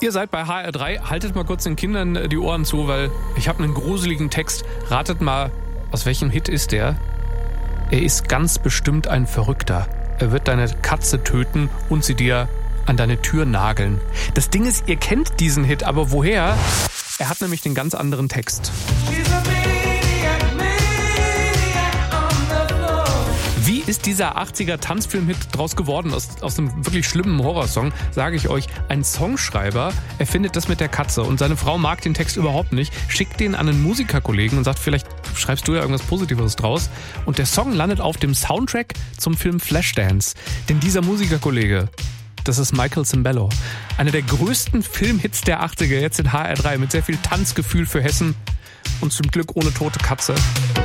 Ihr seid bei HR3, haltet mal kurz den Kindern die Ohren zu, weil ich habe einen gruseligen Text. Ratet mal, aus welchem Hit ist der? Er ist ganz bestimmt ein Verrückter. Er wird deine Katze töten und sie dir an deine Tür nageln. Das Ding ist, ihr kennt diesen Hit, aber woher? Er hat nämlich den ganz anderen Text. Wie ist dieser 80er Tanzfilm-Hit draus geworden? Aus einem wirklich schlimmen Horrorsong, sage ich euch. Ein Songschreiber erfindet das mit der Katze und seine Frau mag den Text überhaupt nicht, schickt den an einen Musikerkollegen und sagt, vielleicht schreibst du ja irgendwas Positives draus. Und der Song landet auf dem Soundtrack zum Film Flashdance. Denn dieser Musikerkollege, das ist Michael Cimbello. Einer der größten Filmhits der 80er, jetzt in HR3, mit sehr viel Tanzgefühl für Hessen und zum Glück ohne tote Katze.